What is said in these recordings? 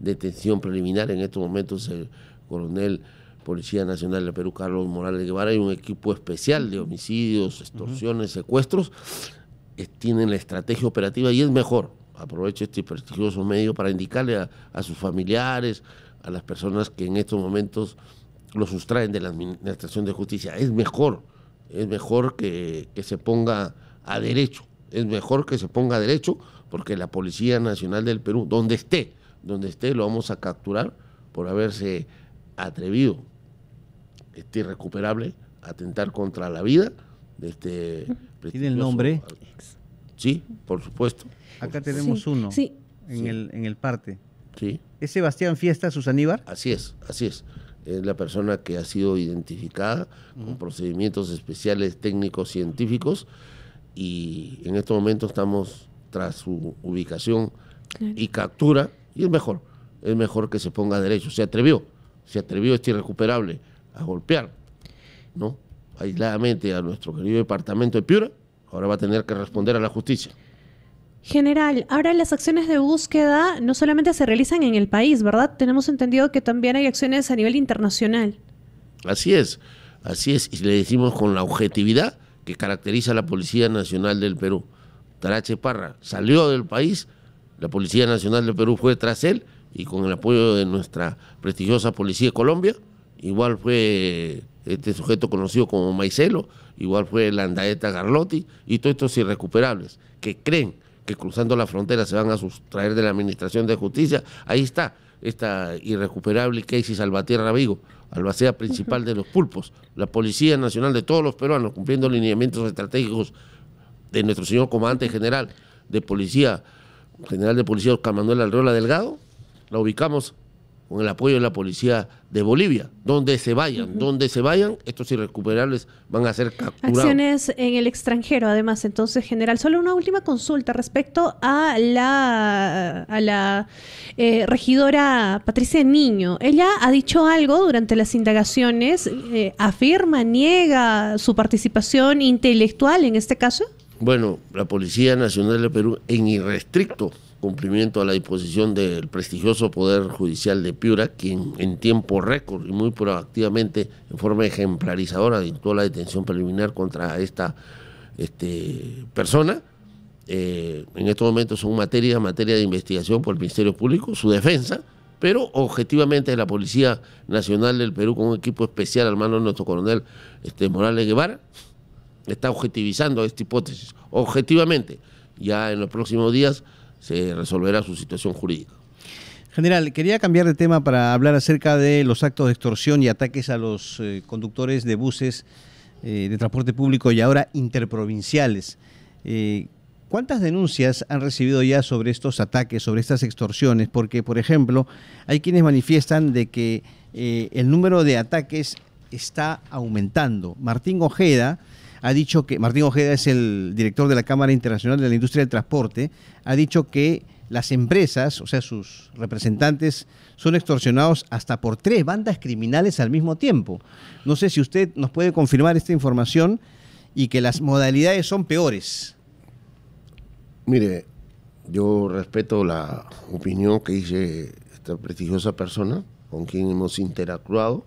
detención preliminar. En estos momentos el coronel Policía Nacional del Perú, Carlos Morales Guevara, y un equipo especial de homicidios, extorsiones, secuestros, tienen la estrategia operativa y es mejor. Aprovecho este prestigioso medio para indicarle a sus familiares, a las personas que en estos momentos lo sustraen de la Administración de Justicia. Es mejor que se ponga a derecho, es mejor que se ponga a derecho, porque la Policía Nacional del Perú, donde esté, lo vamos a capturar por haberse atrevido, irrecuperable, a atentar contra la vida de este prestigioso. ¿Tiene el nombre? Sí, por supuesto. Acá tenemos uno, sí. En el parte. Sí. ¿Es Sebastián Fiesta Susaníbar? Así es. Es la persona que ha sido identificada con procedimientos especiales técnicos científicos, y en estos momentos estamos tras su ubicación y captura, y es mejor que se ponga a derecho. Se atrevió este irrecuperable a golpear, ¿no?, aisladamente a nuestro querido departamento de Piura. Ahora va a tener que responder a la justicia. General, ahora las acciones de búsqueda no solamente se realizan en el país, ¿verdad? Tenemos entendido que también hay acciones a nivel internacional. Así es, y le decimos con la objetividad que caracteriza a la Policía Nacional del Perú. Tarache Parra salió del país, la Policía Nacional del Perú fue tras él, y con el apoyo de nuestra prestigiosa Policía de Colombia, igual fue este sujeto conocido como Maicelo, igual fue Landaeta Garlotti, y todos estos irrecuperables que creen que cruzando la frontera se van a sustraer de la Administración de Justicia. Ahí está esta irrecuperable Casey Salvatierra Vigo, albacea principal de los pulpos, la Policía Nacional de todos los peruanos, cumpliendo lineamientos estratégicos de nuestro señor comandante general de policía, general de policía Oscar Manuel Alreola Delgado. La ubicamos con el apoyo de la policía de Bolivia. Donde se vayan, estos irrecuperables van a ser capturados. Acciones en el extranjero, además. Entonces, general, solo una última consulta respecto a la regidora Patricia Niño. Ella ha dicho algo durante las indagaciones, afirma, niega su participación intelectual en este caso. Bueno, la Policía Nacional del Perú, en irrestricto cumplimiento a la disposición del prestigioso Poder Judicial de Piura, quien en tiempo récord y muy proactivamente, en forma ejemplarizadora, dictó la detención preliminar contra esta persona. En estos momentos son materia de investigación por el Ministerio Público, su defensa, pero objetivamente la Policía Nacional del Perú, con un equipo especial al mando de nuestro coronel Morales Guevara, está objetivizando esta hipótesis. Objetivamente, ya en los próximos días se resolverá su situación jurídica. General, quería cambiar de tema para hablar acerca de los actos de extorsión y ataques a los conductores de buses de transporte público y ahora interprovinciales. ¿Cuántas denuncias han recibido ya sobre estos ataques, sobre estas extorsiones? Porque, por ejemplo, hay quienes manifiestan de que el número de ataques está aumentando. Martín Ojeda es el director de la Cámara Internacional de la Industria del Transporte, ha dicho que las empresas, o sea, sus representantes, son extorsionados hasta por 3 bandas criminales al mismo tiempo. No sé si usted nos puede confirmar esta información y que las modalidades son peores. Mire, yo respeto la opinión que dice esta prestigiosa persona con quien hemos interactuado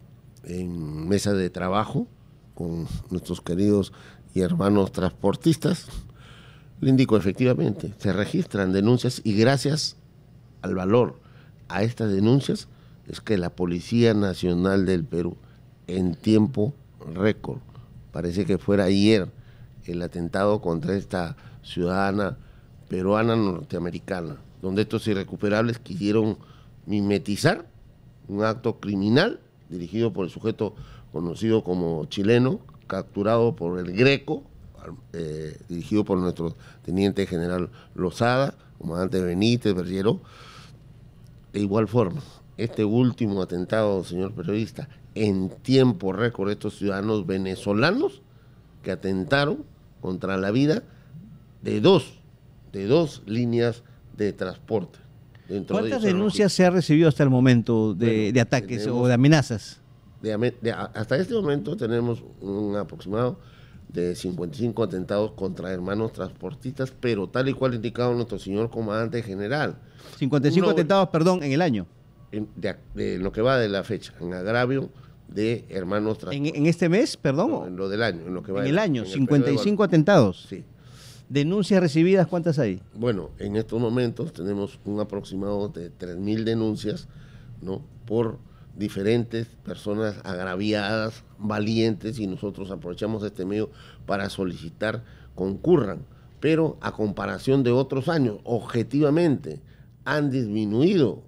en mesa de trabajo con nuestros queridos y hermanos transportistas. Le indico, efectivamente, se registran denuncias y gracias al valor a estas denuncias es que la Policía Nacional del Perú, en tiempo récord, parece que fuera ayer el atentado contra esta ciudadana peruana norteamericana, donde estos irrecuperables quisieron mimetizar un acto criminal dirigido por el sujeto conocido como chileno, capturado por el Greco, dirigido por nuestro teniente general Lozada, comandante Benítez, Berriero. De igual forma, este último atentado, señor periodista, en tiempo récord, estos ciudadanos venezolanos que atentaron contra la vida de dos líneas de transporte. ¿Cuántas denuncias se ha recibido hasta el momento de ataques o de amenazas? Hasta este momento tenemos un aproximado de 55 atentados contra hermanos transportistas, pero tal y cual indicado nuestro señor comandante general. 55 atentados, perdón, en el año. De lo que va de la fecha, en agravio de hermanos transportistas. ¿En este mes, perdón? No, en lo del año. En lo que va en el año, en el 55 atentados. Sí. ¿Denuncias recibidas cuántas hay? Bueno, en estos momentos tenemos un aproximado de 3.000 denuncias, ¿no?, por diferentes personas agraviadas, valientes, y nosotros aprovechamos este medio para solicitar concurran, pero a comparación de otros años, objetivamente, han disminuido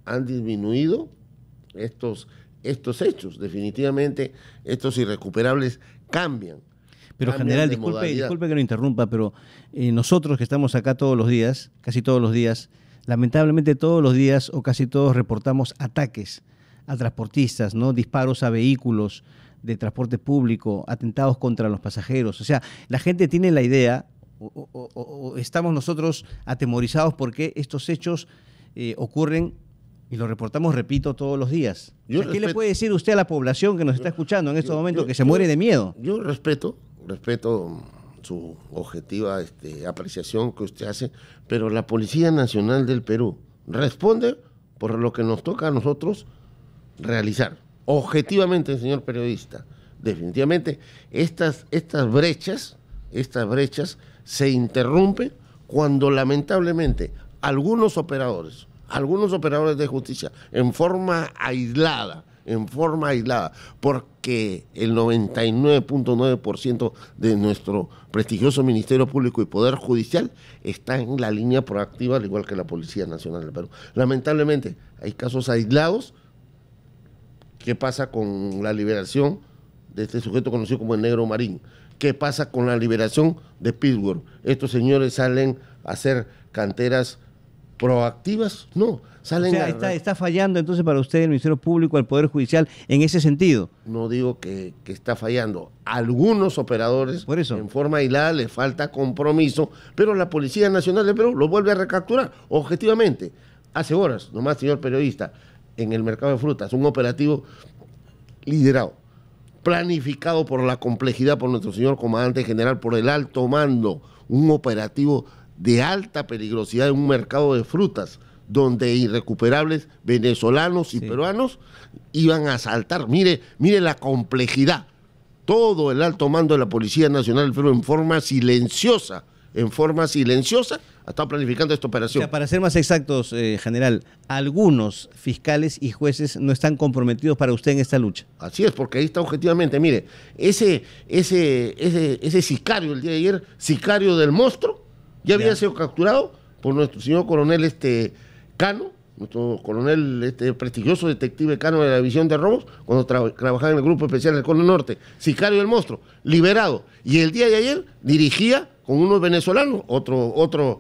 estos hechos. Definitivamente, estos irrecuperables cambian. Pero general, disculpe que lo interrumpa, pero nosotros que estamos acá todos los días, casi todos los días, lamentablemente todos los días o casi todos reportamos ataques a transportistas, ¿no? Disparos a vehículos de transporte público, atentados contra los pasajeros. O sea, la gente tiene la idea, o estamos nosotros atemorizados porque estos hechos ocurren y lo reportamos, repito, todos los días. O sea, ¿qué le puede decir usted a la población que nos está escuchando en estos momentos que se muere de miedo? Yo respeto su objetiva apreciación que usted hace, pero la Policía Nacional del Perú responde por lo que nos toca a nosotros realizar. Objetivamente, señor periodista, definitivamente estas brechas se interrumpen cuando lamentablemente algunos operadores de justicia en forma aislada, porque el 99.9% de nuestro prestigioso Ministerio Público y Poder Judicial está en la línea proactiva, al igual que la Policía Nacional del Perú. Lamentablemente hay casos aislados. ¿Qué pasa con la liberación de este sujeto conocido como el Negro Marín? ¿Qué pasa con la liberación de Pittsburgh? ¿Estos señores salen a hacer canteras proactivas? No, salen está fallando entonces para usted el Ministerio Público, el Poder Judicial, en ese sentido. No digo que está fallando. Algunos operadores, por eso, en forma aislada, les falta compromiso, pero la Policía Nacional de Perú lo vuelve a recapturar objetivamente. Hace horas, nomás, señor periodista, en el mercado de frutas, un operativo liderado, planificado por la complejidad, por nuestro señor comandante general, por el alto mando, un operativo de alta peligrosidad en un mercado de frutas, donde irrecuperables venezolanos y peruanos iban a asaltar. Mire la complejidad. Todo el alto mando de la Policía Nacional del Perú en forma silenciosa, ha estado planificando esta operación. O sea, para ser más exactos, general, algunos fiscales y jueces no están comprometidos para usted en esta lucha. Así es, porque ahí está objetivamente. Mire, ese sicario el día de ayer, sicario del monstruo, ya había sido capturado por nuestro señor coronel Cano, nuestro coronel prestigioso detective Cano de la División de Robos, cuando trabajaba en el Grupo Especial del Cono Norte. Sicario del monstruo, liberado. Y el día de ayer dirigía con unos venezolanos otro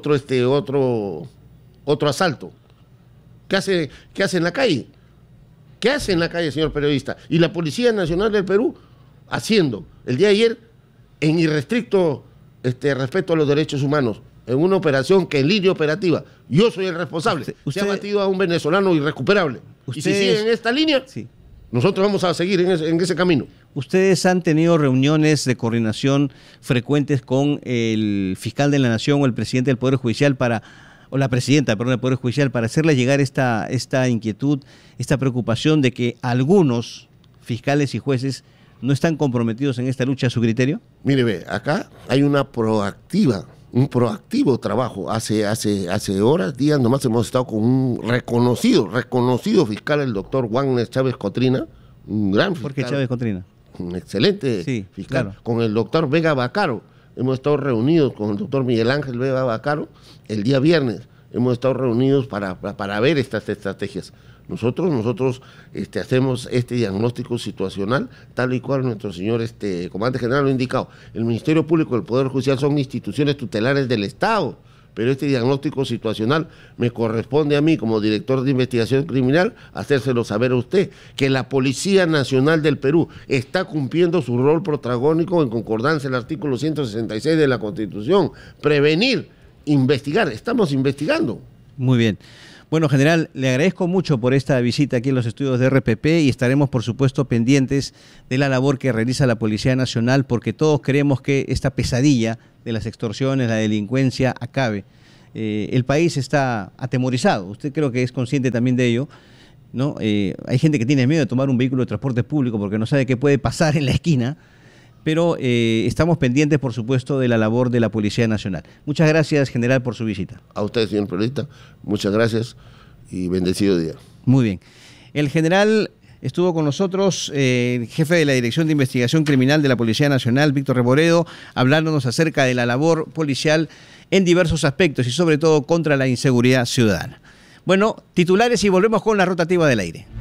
asalto. ¿Qué hace en la calle? ¿Qué hace en la calle, señor periodista? Y la Policía Nacional del Perú haciendo el día de ayer en irrestricto respeto a los derechos humanos, en una operación que en línea operativa yo soy el responsable. Se ha batido a un venezolano irrecuperable. Y si sigue en esta línea, sí, nosotros vamos a seguir en ese camino. ¿Ustedes han tenido reuniones de coordinación frecuentes con el fiscal de la Nación o el presidente del Poder Judicial o la presidenta, del Poder Judicial, para hacerle llegar esta inquietud, esta preocupación de que algunos fiscales y jueces no están comprometidos en esta lucha a su criterio? Mire, ve, acá hay un proactivo trabajo. Hace horas, días, nomás hemos estado con un reconocido fiscal, el doctor Wagner Chávez Cotrina, un gran fiscal. ¿Por qué Chávez Cotrina? Un excelente fiscal. Claro. Con el doctor Vega Bacaro. Hemos estado reunidos con el doctor Miguel Ángel Vega Bacaro el día viernes. Hemos estado reunidos para ver estas estrategias. Nosotros hacemos este diagnóstico situacional tal y cual nuestro señor comandante general lo ha indicado. El Ministerio Público y el Poder Judicial son instituciones tutelares del Estado, pero este diagnóstico situacional me corresponde a mí como director de investigación criminal hacérselo saber a usted, que la Policía Nacional del Perú está cumpliendo su rol protagónico en concordancia el artículo 166 de la Constitución, prevenir, investigar. Estamos investigando. Muy bien. Bueno, general, le agradezco mucho por esta visita aquí en los estudios de RPP y estaremos, por supuesto, pendientes de la labor que realiza la Policía Nacional, porque todos queremos que esta pesadilla de las extorsiones, la delincuencia, acabe. El país está atemorizado, usted creo que es consciente también de ello, ¿no? Hay gente que tiene miedo de tomar un vehículo de transporte público porque no sabe qué puede pasar en la esquina, pero estamos pendientes, por supuesto, de la labor de la Policía Nacional. Muchas gracias, general, por su visita. A usted, señor periodista, muchas gracias y bendecido día. Muy bien. El general estuvo con nosotros, el jefe de la Dirección de Investigación Criminal de la Policía Nacional, Víctor Reboredo, hablándonos acerca de la labor policial en diversos aspectos y sobre todo contra la inseguridad ciudadana. Bueno, titulares y volvemos con la rotativa del aire.